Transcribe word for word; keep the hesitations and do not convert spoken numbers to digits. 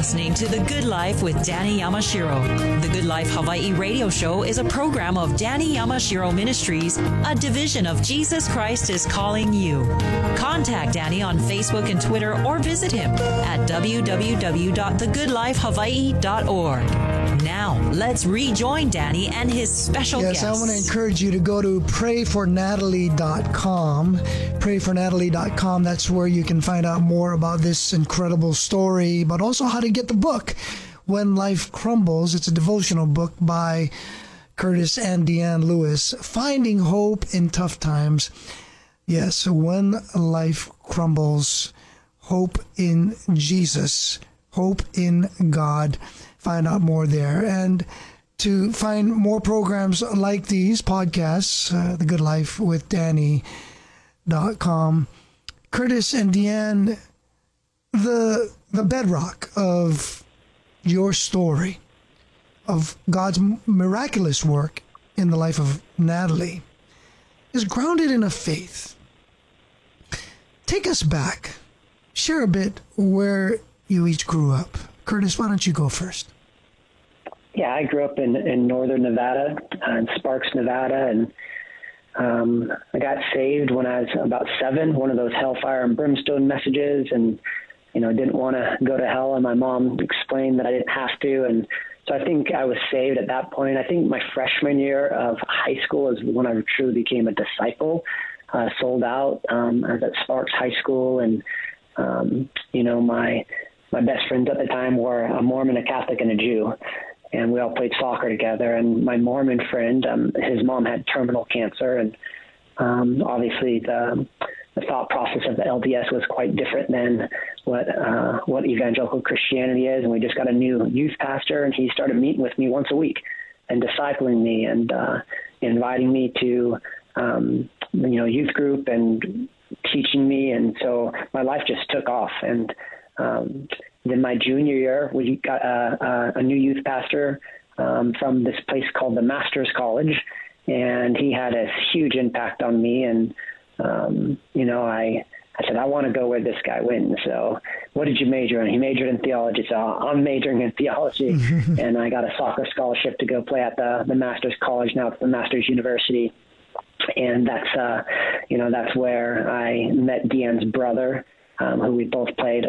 listening to The Good Life with Danny Yamashiro. The Good Life Hawaii radio show is a program of Danny Yamashiro Ministries, a division of Jesus Christ is Calling You. Contact Danny on Facebook and Twitter or visit him at w w w dot the good life hawaii dot org. Now, let's rejoin Danny and his special yes, guests. Yes, I want to encourage you to go to pray for natalie dot com. pray for natalie dot com. That's where you can find out more about this incredible story, but also how to get the book, When Life Crumbles. It's a devotional book by Curtis and Deanne Lewis. Finding Hope in Tough Times. Yes, When Life Crumbles. Hope in Jesus. Hope in God. Find out more there. And to find more programs like these podcasts, uh, The Good Life with Danny dot com. Curtis and Deanne, the the bedrock of your story, of God's miraculous work in the life of Natalie, is grounded in a faith. Take us back. Share a bit where you each grew up. Curtis, why don't you go first? Yeah, I grew up in, in northern Nevada, uh, in Sparks, Nevada, and um, I got saved when I was about seven, one of those hellfire and brimstone messages, and, you know, didn't want to go to hell, and my mom explained that I didn't have to, and so I think I was saved at that point. I think my freshman year of high school is when I truly became a disciple, uh, sold out. Um, I was at Sparks High School, and, um, you know, my my best friends at the time were a Mormon, a Catholic, and a Jew. And we all played soccer together. And my Mormon friend, um, his mom had terminal cancer. And um, obviously the, the thought process of the L D S was quite different than what uh, what evangelical Christianity is. And we just got a new youth pastor, and he started meeting with me once a week and discipling me and uh, inviting me to, um, you know, youth group and teaching me. And so my life just took off. And um Then my junior year, we got a, a, a new youth pastor um, from this place called the Masters College, and he had a huge impact on me. And, um, you know, I I said, I want to go where this guy went. So what did you major in? He majored in theology, so I'm majoring in theology. And I got a soccer scholarship to go play at the, the Masters College. Now it's the Masters University. And that's, uh, you know, that's where I met Deanne's brother, um, who we both played